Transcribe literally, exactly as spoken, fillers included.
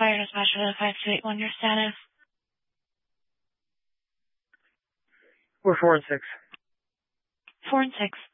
Fire dispatcher to five two eight one, your status? We're four and six. Four and six.